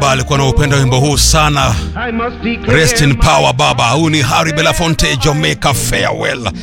Alikuwa na upenda wimbo huu sana. Rest in power baba. Huu ni Harry Belafonte, Jamaica Farewell.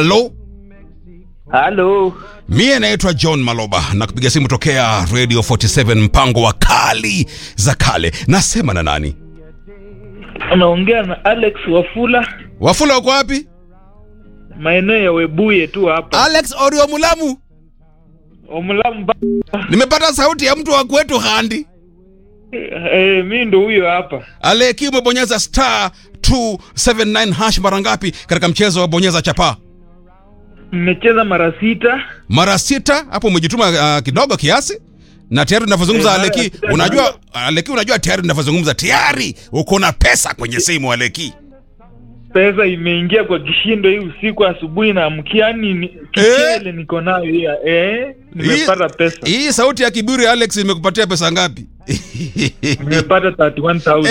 Hello. Mie naitwa John Maloba na kupiga simu tokea Radio 47, mpango wa kali za kale. Nasema na nani? Anaongea na Alex Wafula. Wafula uko wapi? Maeneo ya Webuye tu hapa. Alex Orio Mulamu. Omulamu. Nimepata sauti ya mtu wa kwetu Handi. Mimi ndo huyo hapa. Aleki, umebonyeza star 279 hash mara ngapi katika mchezo wa bonyeza chapa? Nimecheza mara 6. Mara 6, hapo umejituma kidogo kiasi. Na tayari ninavyozungumza Aleki, unajua tayari ninavyozungumza tayari uko na pesa kwenye simu Aleki. Pesa imeingia kwa kishindo hii usiku, asubuhi na amkiani kichele niko nayo hii. Nimepata pesa. Hii sauti ya kiburi Alex imekupatia pesa ngapi? Nimepata 31,000.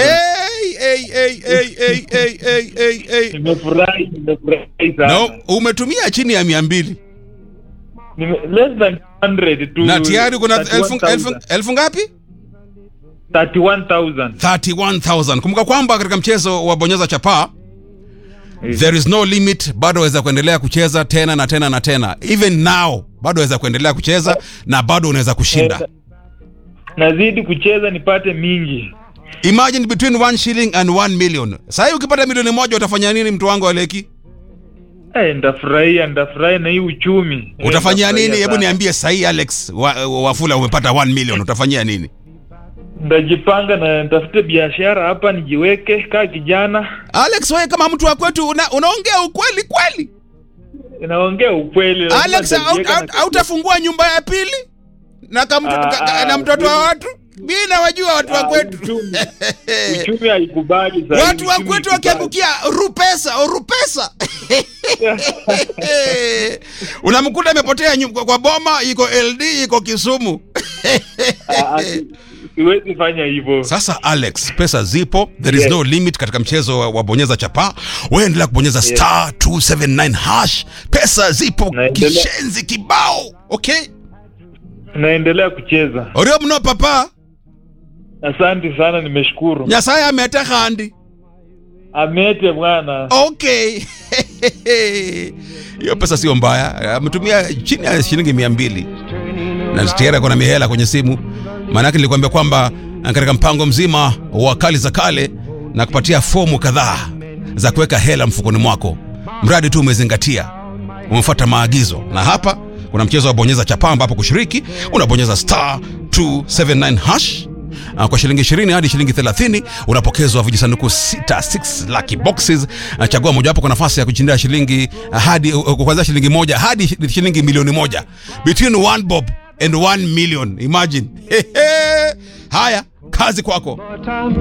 Nimefurahi sana. No, umetumia chini ya 200. Less than 100 tu. Na tayari kuna elfu ngapi? 31,000. Kumbuka kwamba katika mchezo wa bonyeza chapa there is no limit, bado waweza kuendelea kucheza tena na tena na tena. Even now bado waweza kuendelea kucheza na bado unaweza kushinda. Nazidi kucheza nipate mingi. Imagine between 1 shilling and 1 million. Sasa ukipata milioni moja utafanya nini mtu wangu Aleki? Ndafurahia na hii uchumi. Utafanya nini? Hebu niambie sasa Alex Wafula, umepata 1 million utafanyia nini? Ndajipanga na nitafute biashara hapa nijiweke kama kijana. Alex, wewe kama mtu wa kwetu unaongea ukweli kweli? Naongea ukweli. Alex, hautafungua nyumba ya pili na mtoto wa watu? Mimi nawajua watu wa kwetu. Uchumi haikubali sasa. Watu wa kwetu wakiangukia rupesa. Unamkuta amepotea kwa boma, iko LD, iko Kisumu. Siwezi fanya hivyo. Sasa Alex, pesa zipo, there is no limit katika mchezo wa bonyeza chapa. Wewe endelea kubonyeza star 279 hash. Pesa zipo kishenzi kibao. Okay? Naendelea kucheza. Orio mno papa. Asante sana, nimeshukuru. Nyasaya amete Handi. Amete bwana. Okay. Hiyo pesa sio mbaya. Ametumia chini ya shilingi 200. Na tayari kuna mihela kwenye simu. Maana yake nilikwambia kwamba katika mpango mzima wa kali za kale na kupatia fomu kadhaa za kuweka hela mfukoni mwako. Mradi tu umezingatia, umefuata maagizo. Na hapa kuna mchezo wa bonyeza chapa ambapo kushiriki unabonyeza star 279 hash. Kwa shilingi 20 hadi shilingi 30 unapokezwa vijisanduku 6 lucky boxes. Chagua moja wapo kwa nafasi ya kushinda shilingi hadi kuanzia shilingi 1 hadi shilingi milioni 1. Between 1 bob and 1 million. Imagine. Haya, kazi kwako.